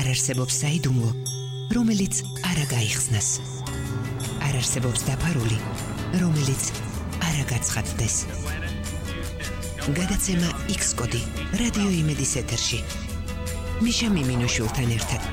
არ არსებობს საიდუმლო, რომელიც არ გაიხსნას. არ არსებობს დაფარული, რომელიც არ გაცხადდეს. გადაცემა X-კოდი რადიო იმედის ეთერში. მიშა მიმინოშულთან ერთად.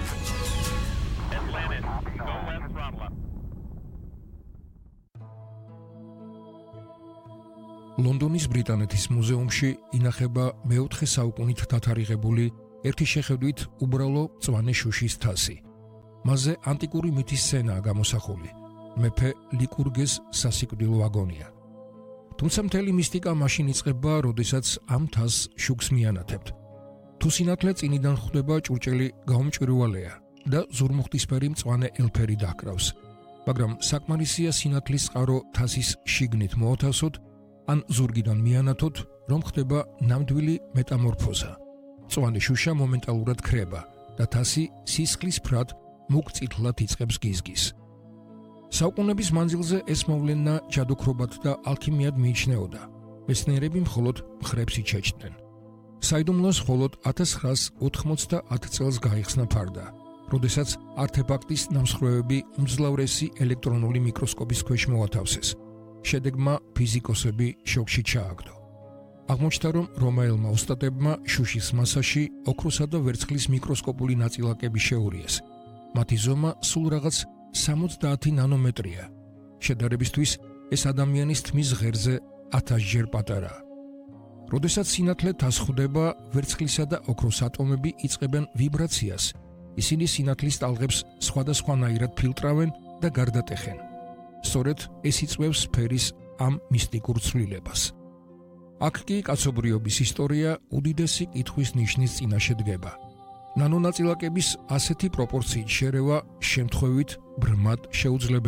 ლონდონის ბრიტანეთის მუზეუმში ინახება მეოთხე საუკუნით დათარიღებული ერთი შეხედვით უბრალო მწვანე შუშის თასი. მასზე ანტიკური მითის სცენაა გამოსახული. მეფე ლიკურგეს სასიკვდილო აგონია. თუმცა მთელი მისტიკა მაშინ იწყება, როდესაც ამ თასს შუქს მიანათებთ. თუ სინათლე წინიდან ხვდება, ჭურჭელი გაუმჭვირვალეა და ზურმუხტისფერი მწვანე ელფერი დაჰკრავს. მაგრამ საკმარისია სინათლის წყარო თასის შიგნით მოათავსოთ, ან ზურგიდან მიანათოთ, რომ ხდება ნამდვილი მეტამორფოზა. მწვანე შუშა მომენტალურად ქრება და თასი სისხლის ფრად მუქ წითლად იწყებს გიზგის. საუკუნეების მანძილზე ეს მოვლენა ჯადოქრობად და ალქიმიად მიიჩნეოდა. მეცნიერები მხოლოდ მხრებს იჩეჩდნენ. საიდუმლოს მხოლოდ 1990 წელს გაიხსნა ფარდა, როდესაც არტეფაქტის ნამსხვრევები უმძლავრესი ელექტრონული მიკროსკოპის ქვეშ მოათავსეს. შედეგმა ფიზიკოსები შოკში ჩააგდო. აღმოჩნდა, რომ რომაელმა ოსტატებმა შუშის მასაში ოქროსა და ვერცხლის მიკროსკოპული ნაწილაკები შეურიეს. მათი ზომა სულ რაღაც 70 ნანომეტრია. შედარებისთვის ეს ადამიანის თმის ღერზე 1000-ჯერ პატარაა. როდესაც სინათლე თასს ხვდება, ვერცხლისა და ოქროს ატომები იწყებენ ვიბრაციას. ისინი სინათლის ტალღებს სხვადასხვანაირად ფილტრავენ და გარდატეხენ. სწორედ ეს იწვევს სფერის ამ მისტიკურ ცვლილებას. აქ კი კაცობრიობის ისტორია უდიდესი კითხვის ნიშნის წინაშე დგება. ნანონაწილაკების ასეთი პროპორციით შერევა შემთხვევით ბრმად შეუძლებელი